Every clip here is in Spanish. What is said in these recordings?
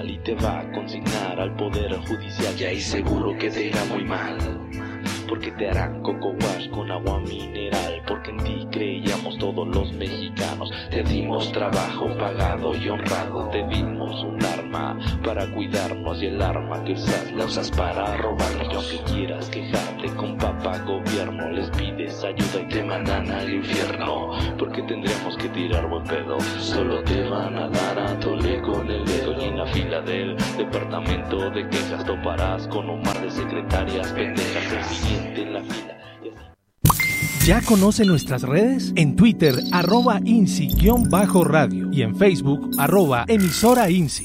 mal y te va a consignar al poder judicial. Y ahí seguro que te irá muy mal, porque te harán coco wash con agua mineral. Porque en ti creíamos todos los mexicanos. Te dimos trabajo pagado y honrado. Te dimos un arma para cuidarnos, y el arma que usas la usas para robarnos. Y aunque quieras quejarte con papá gobierno, les pides ayuda y te mandan al infierno. Porque tendremos que tirar buen pedo, solo te van a dar a tole con el dedo. Y en la fila del departamento de quejas toparás con un mar de secretarias pendejas. El siguiente en la fila. ¿Ya conoce nuestras redes? En Twitter, @INSI_radio y en Facebook, @emisoraINSI.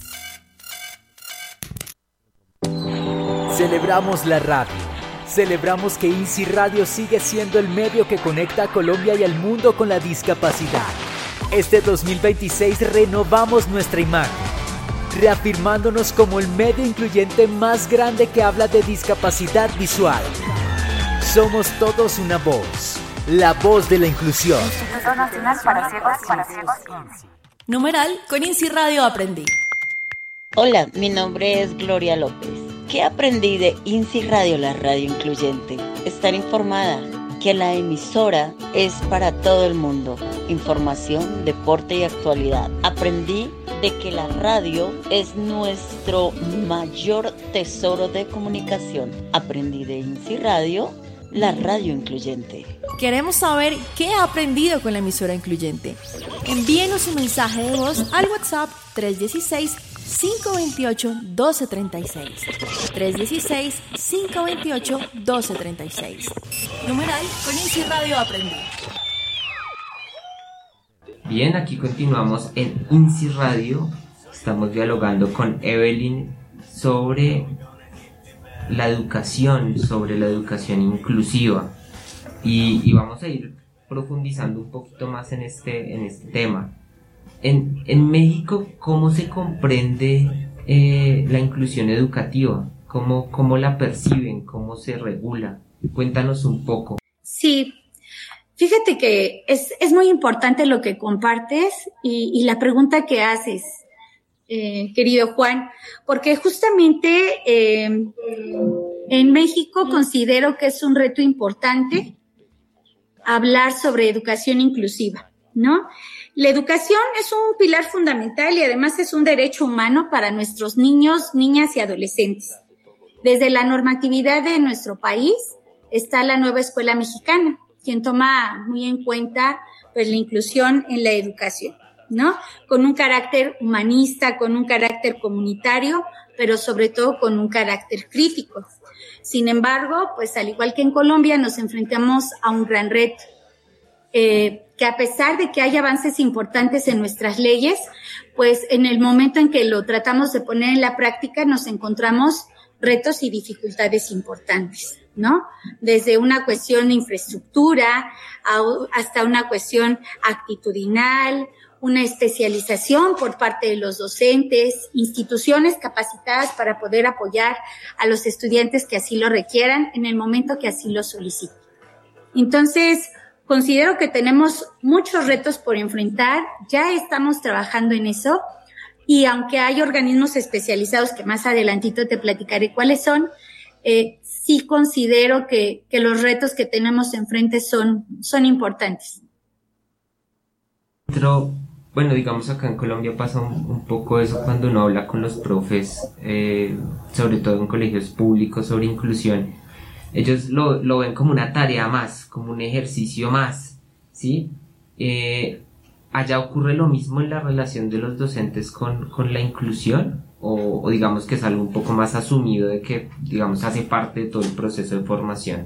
Celebramos la radio. Celebramos que INSI Radio sigue siendo el medio que conecta a Colombia y al mundo con la discapacidad. Este 2026 renovamos nuestra imagen, reafirmándonos como el medio incluyente más grande que habla de discapacidad visual. Somos todos una voz, la voz de la inclusión. Instituto Nacional para Ciegos INSI. Numeral, con INSI Radio aprendí. Hola, mi nombre es Gloria López. ¿Qué aprendí de INSI Radio, la radio incluyente? Estar informada, que la emisora es para todo el mundo. Información, deporte y actualidad. Aprendí de que la radio es nuestro mayor tesoro de comunicación. Aprendí de INSI Radio, la radio incluyente. Queremos saber qué ha aprendido con la emisora incluyente. Envíenos un mensaje de voz al WhatsApp 316-528-1236. 316-528-1236. Numeral, con INSI Radio aprendí. Bien, aquí continuamos en INSI Radio. Estamos dialogando con Evelyn sobre la educación inclusiva. Y vamos a ir profundizando un poquito más en este tema. En México, ¿cómo se comprende la inclusión educativa? ¿Cómo la perciben? ¿Cómo se regula? Cuéntanos un poco. Sí, fíjate que es muy importante lo que compartes y la pregunta que haces, querido Juan, porque justamente en México considero que es un reto importante hablar sobre educación inclusiva, ¿no? La educación es un pilar fundamental y además es un derecho humano para nuestros niños, niñas y adolescentes. Desde la normatividad de nuestro país está la nueva escuela mexicana, quien toma muy en cuenta pues la inclusión en la educación, ¿no? Con un carácter humanista, con un carácter comunitario, pero sobre todo con un carácter crítico. Sin embargo, pues al igual que en Colombia, nos enfrentamos a un gran reto, que a pesar de que hay avances importantes en nuestras leyes, pues en el momento en que lo tratamos de poner en la práctica, nos encontramos retos y dificultades importantes, ¿no? Desde una cuestión de infraestructura hasta una cuestión actitudinal, una especialización por parte de los docentes, instituciones capacitadas para poder apoyar a los estudiantes que así lo requieran en el momento que así lo soliciten. Entonces, considero que tenemos muchos retos por enfrentar, ya estamos trabajando en eso, y aunque hay organismos especializados que más adelantito te platicaré cuáles son, sí considero que los retos que tenemos enfrente son importantes. Pero, bueno, digamos acá en Colombia pasa un poco eso cuando uno habla con los profes, sobre todo en colegios públicos, sobre inclusión. Ellos lo ven como una tarea más, como un ejercicio más, ¿sí? ¿Allá ocurre lo mismo en la relación de los docentes con la inclusión? O digamos que es algo un poco más asumido de que, digamos, hace parte de todo el proceso de formación.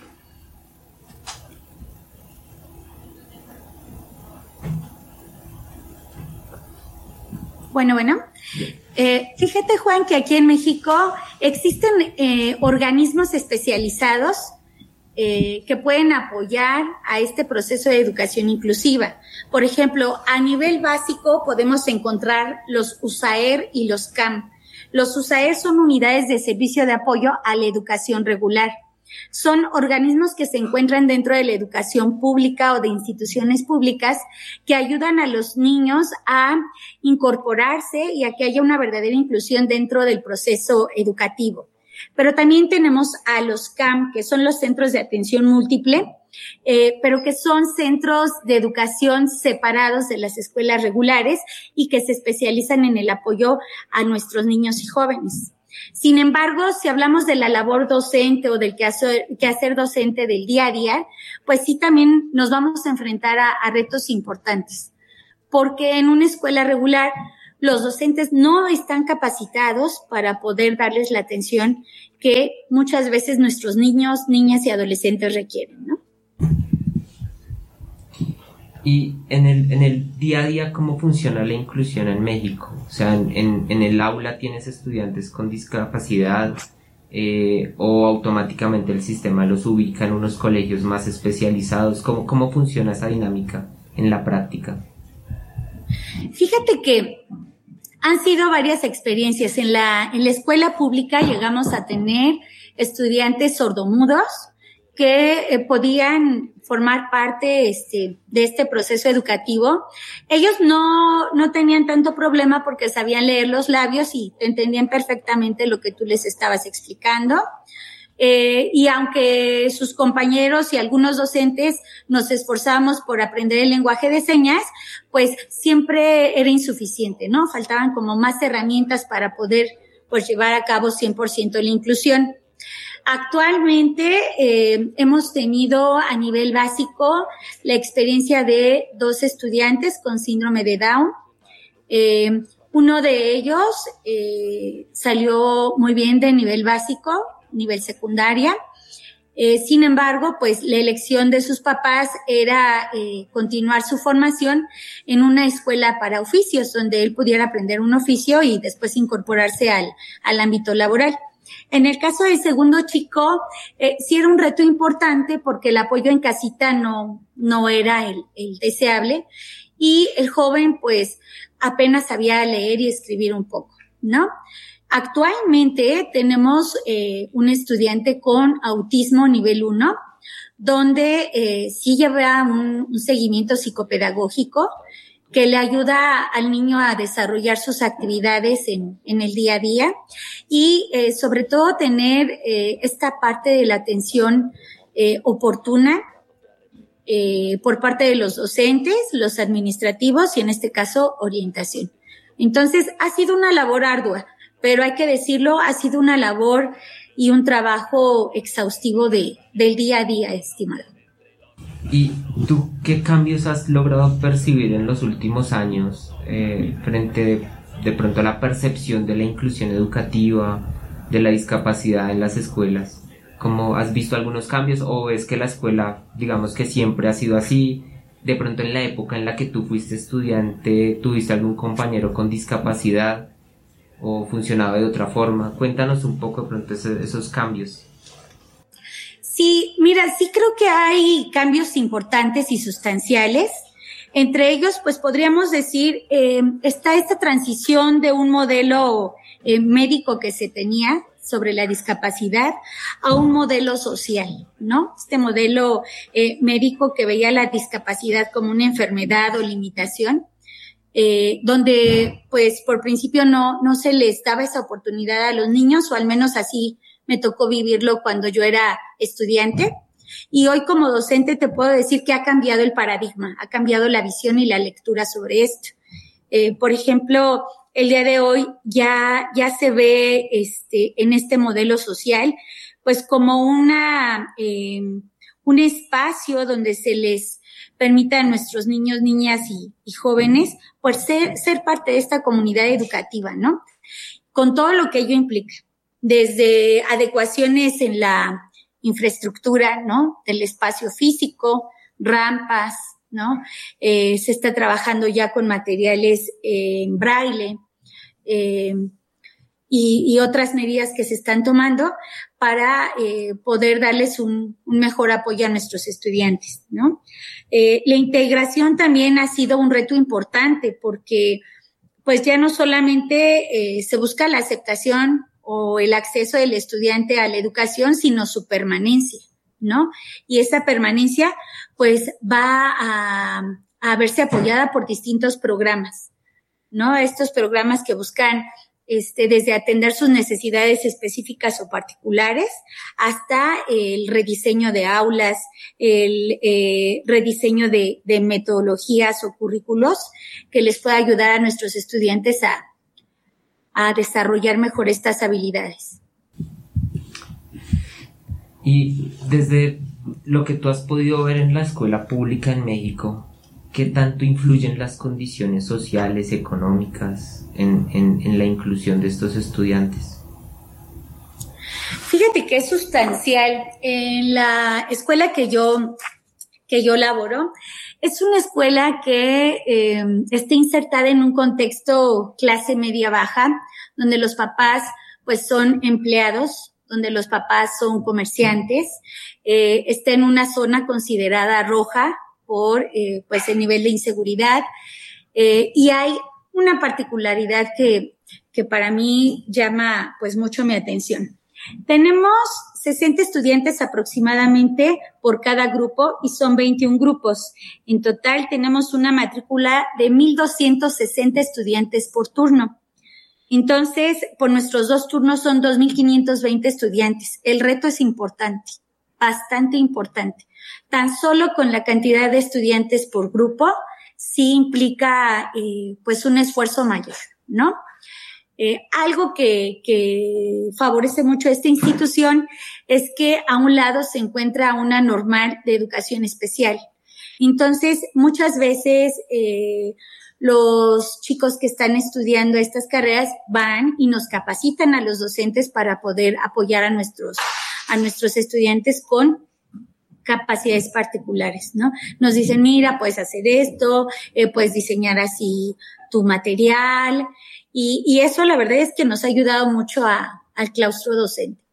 Bueno. Fíjate, Juan, que aquí en México existen organismos especializados que pueden apoyar a este proceso de educación inclusiva. Por ejemplo, a nivel básico podemos encontrar los USAER y los CAM. Los USAER son unidades de servicio de apoyo a la educación regular. son organismos que se encuentran dentro de la educación pública o de instituciones públicas que ayudan a los niños a incorporarse y a que haya una verdadera inclusión dentro del proceso educativo. Pero también tenemos a los CAM, que son los centros de atención múltiple, pero que son centros de educación separados de las escuelas regulares y que se especializan en el apoyo a nuestros niños y jóvenes. Sin embargo, si hablamos de la labor docente o del quehacer docente del día a día, pues sí también nos vamos a enfrentar a retos importantes, porque en una escuela regular los docentes no están capacitados para poder darles la atención que muchas veces nuestros niños, niñas y adolescentes requieren, ¿no? Y en el día a día, ¿cómo funciona la inclusión en México? O sea, en el aula tienes estudiantes con discapacidad o automáticamente el sistema los ubica en unos colegios más especializados. ¿Cómo funciona esa dinámica en la práctica? Fíjate que han sido varias experiencias. En la escuela pública llegamos a tener estudiantes sordomudos que podían formar parte de este proceso educativo. Ellos no tenían tanto problema porque sabían leer los labios y te entendían perfectamente lo que tú les estabas explicando. Y aunque sus compañeros y algunos docentes nos esforzábamos por aprender el lenguaje de señas, pues siempre era insuficiente, ¿no? Faltaban como más herramientas para poder pues llevar a cabo 100% la inclusión. Actualmente hemos tenido a nivel básico la experiencia de 2 estudiantes con síndrome de Down. Uno de ellos salió muy bien de nivel básico, nivel secundaria. Sin embargo, pues la elección de sus papás era continuar su formación en una escuela para oficios, donde él pudiera aprender un oficio y después incorporarse al ámbito laboral. En el caso del segundo chico, sí era un reto importante porque el apoyo en casita no era el deseable y el joven pues apenas sabía leer y escribir un poco, ¿no? Actualmente tenemos un estudiante con autismo nivel 1, donde sí lleva un seguimiento psicopedagógico que le ayuda al niño a desarrollar sus actividades en el día a día y sobre todo tener esta parte de la atención oportuna por parte de los docentes, los administrativos y en este caso orientación. Entonces ha sido una labor ardua, pero hay que decirlo, ha sido una labor y un trabajo exhaustivo del día a día, estimado. ¿Y tú qué cambios has logrado percibir en los últimos años frente de pronto a la percepción de la inclusión educativa, de la discapacidad en las escuelas? ¿Cómo has visto algunos cambios o ves que la escuela, digamos que siempre ha sido así? De pronto en la época en la que tú fuiste estudiante, ¿tuviste algún compañero con discapacidad o funcionaba de otra forma? Cuéntanos un poco de pronto esos cambios. Sí, mira, sí creo que hay cambios importantes y sustanciales. Entre ellos, pues podríamos decir, está esta transición de un modelo médico que se tenía sobre la discapacidad a un modelo social, ¿no? Este modelo médico que veía la discapacidad como una enfermedad o limitación, donde pues por principio no se les daba esa oportunidad a los niños, o al menos así me tocó vivirlo cuando yo era estudiante. Y hoy como docente te puedo decir que ha cambiado el paradigma, ha cambiado la visión y la lectura sobre esto. Por ejemplo, el día de hoy ya se ve en este modelo social pues como un espacio donde se les permita a nuestros niños, niñas y jóvenes pues ser parte de esta comunidad educativa, ¿no? Con todo lo que ello implica, desde adecuaciones en la infraestructura, ¿no? Del espacio físico, rampas, ¿no? Se está trabajando ya con materiales en braille y otras medidas que se están tomando para poder darles un mejor apoyo a nuestros estudiantes, ¿no? La integración también ha sido un reto importante porque pues ya no solamente se busca la aceptación o el acceso del estudiante a la educación, sino su permanencia, ¿no? Y esa permanencia, pues, va a verse apoyada por distintos programas, ¿no? Estos programas que buscan desde atender sus necesidades específicas o particulares hasta el rediseño de aulas, el rediseño de metodologías o currículos que les pueda ayudar a nuestros estudiantes a desarrollar mejor estas habilidades. Y desde lo que tú has podido ver en la escuela pública en México, ¿qué tanto influyen las condiciones sociales, económicas en la inclusión de estos estudiantes? Fíjate que es sustancial. En la escuela que yo laboro, es una escuela que está insertada en un contexto clase media baja, donde los papás pues son empleados, donde los papás son comerciantes, está en una zona considerada roja por pues el nivel de inseguridad, y hay una particularidad que para mí llama pues mucho mi atención. Tenemos 60 estudiantes aproximadamente por cada grupo y son 21 grupos. En total tenemos una matrícula de 1,260 estudiantes por turno. Entonces, por nuestros 2 turnos son 2,520 estudiantes. El reto es importante, bastante importante. Tan solo con la cantidad de estudiantes por grupo sí implica pues un esfuerzo mayor, ¿no? Algo que favorece mucho a esta institución es que a un lado se encuentra una normal de educación especial. Entonces, muchas veces los chicos que están estudiando estas carreras van y nos capacitan a los docentes para poder apoyar a nuestros estudiantes con capacidades particulares, ¿no? Nos dicen, mira, puedes hacer esto, puedes diseñar así tu material, y eso la verdad es que nos ha ayudado mucho al claustro docente.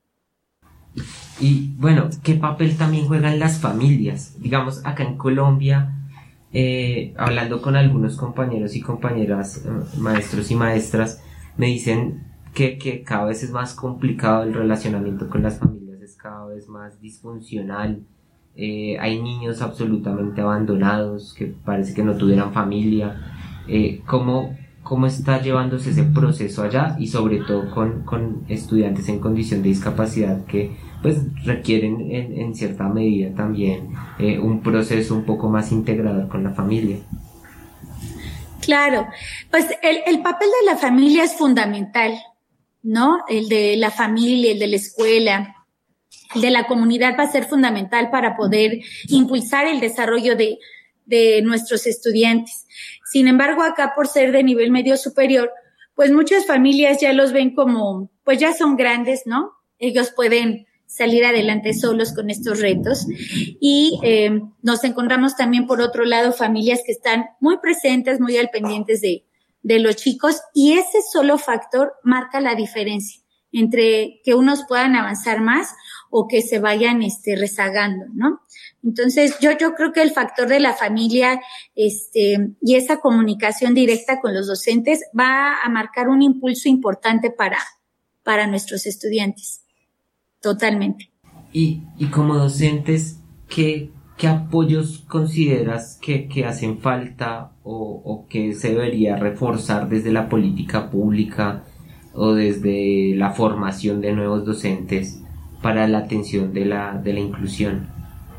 Y bueno, ¿qué papel también juegan las familias? Digamos, acá en Colombia, hablando con algunos compañeros y compañeras, maestros y maestras, me dicen que cada vez es más complicado el relacionamiento con las familias, es cada vez más disfuncional. Hay niños absolutamente abandonados que parece que no tuvieran familia. ¿Cómo está llevándose ese proceso allá, y sobre todo con estudiantes en condición de discapacidad que pues requieren en cierta medida también un proceso un poco más integrador con la familia? Claro, pues el papel de la familia es fundamental, ¿no? El de la familia, el de la escuela, el de la comunidad va a ser fundamental para poder impulsar el desarrollo de nuestros estudiantes. Sin embargo, acá por ser de nivel medio superior, pues muchas familias ya los ven como, pues ya son grandes, ¿no? Ellos pueden salir adelante solos con estos retos, y nos encontramos también por otro lado familias que están muy presentes, muy al pendientes de los chicos, y ese solo factor marca la diferencia entre que unos puedan avanzar más o que se vayan rezagando, ¿no? Entonces, yo creo que el factor de la familia y esa comunicación directa con los docentes va a marcar un impulso importante para nuestros estudiantes. Totalmente. Y como docentes, ¿qué apoyos consideras que hacen falta o que se debería reforzar desde la política pública o desde la formación de nuevos docentes para la atención de la inclusión?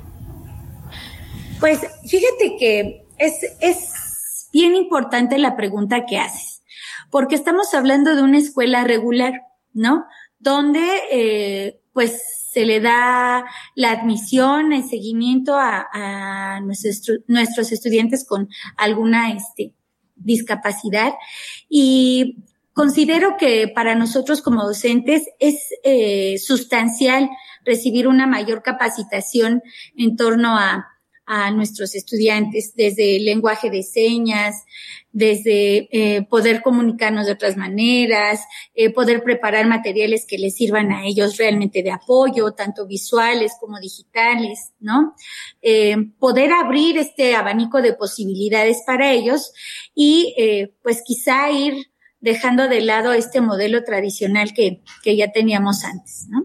Pues fíjate que es bien importante la pregunta que haces, porque estamos hablando de una escuela regular, ¿no? Donde pues se le da la admisión, el seguimiento a nuestros estudiantes con alguna discapacidad, y considero que para nosotros como docentes es sustancial recibir una mayor capacitación en torno a nuestros estudiantes, desde el lenguaje de señas, desde poder comunicarnos de otras maneras, poder preparar materiales que les sirvan a ellos realmente de apoyo, tanto visuales como digitales, ¿no? Poder abrir este abanico de posibilidades para ellos y pues quizá ir dejando de lado este modelo tradicional que ya teníamos antes, ¿no?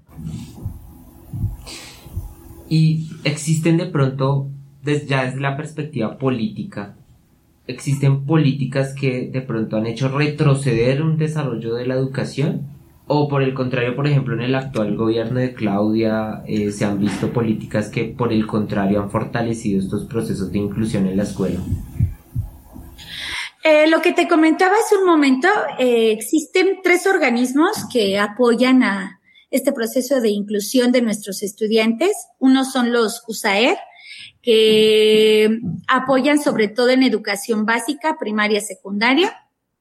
Y existen de pronto, ya desde la perspectiva política, existen políticas que de pronto han hecho retroceder un desarrollo de la educación, o por el contrario, por ejemplo, en el actual gobierno de Claudia se han visto políticas que por el contrario han fortalecido estos procesos de inclusión en la escuela. Lo que te comentaba hace un momento, existen 3 organismos que apoyan a este proceso de inclusión de nuestros estudiantes. Uno son los USAER, que apoyan sobre todo en educación básica, primaria, secundaria,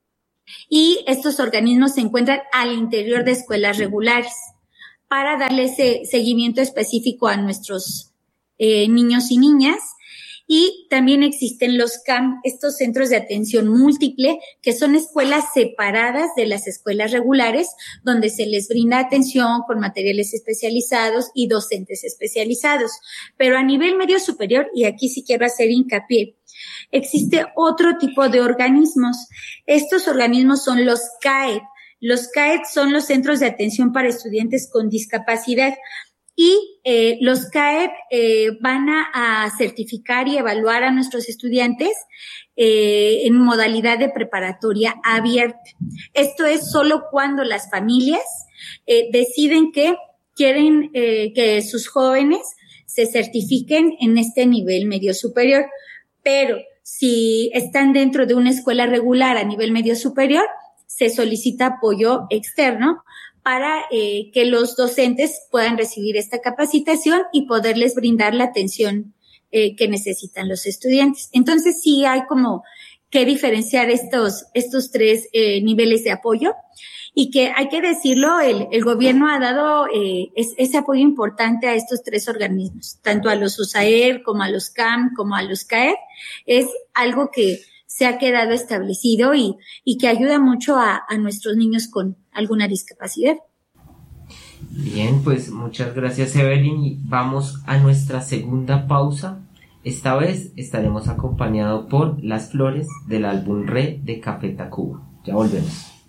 y estos organismos se encuentran al interior de escuelas regulares para darle ese seguimiento específico a nuestros niños y niñas. Y también existen los CAM, estos centros de atención múltiple, que son escuelas separadas de las escuelas regulares, donde se les brinda atención con materiales especializados y docentes especializados. Pero a nivel medio superior, y aquí sí quiero hacer hincapié, existe otro tipo de organismos. Estos organismos son los CAED. Los CAED son los Centros de Atención para Estudiantes con Discapacidad. Y los CAED van a certificar y evaluar a nuestros estudiantes en modalidad de preparatoria abierta. Esto es solo cuando las familias deciden que quieren que sus jóvenes se certifiquen en este nivel medio superior. Pero si están dentro de una escuela regular a nivel medio superior, se solicita apoyo externo para que los docentes puedan recibir esta capacitación y poderles brindar la atención que necesitan los estudiantes. Entonces, sí hay como que diferenciar estos 3 niveles de apoyo, y que hay que decirlo, el gobierno ha dado ese apoyo importante a estos 3 organismos, tanto a los USAER como a los CAM como a los CAED. Es algo que se ha quedado establecido y que ayuda mucho a nuestros niños con alguna discapacidad. Bien, pues muchas gracias, Evelyn, y vamos a nuestra segunda pausa. Esta vez estaremos acompañados por Las Flores del álbum Re de Café Tacuba. Ya volvemos.